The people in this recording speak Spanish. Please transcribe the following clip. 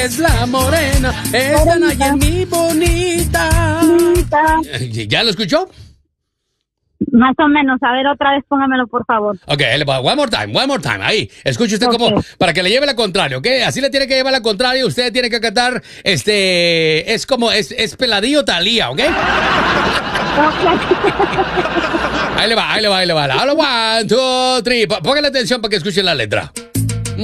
Es la morena, esta Naya es mi bonita. ¿Ya lo escuchó? Más o menos. A ver, otra vez póngamelo, por favor. Ok, one more time. Ahí, escuche usted como para que le lleve la contraria, ¿ok? Así le tiene que llevar la contraria. Usted tiene que cantar, es como, es Peladillo Talía, ¿ok? Ahí le va. One, two, three. Póngale atención para que escuche la letra.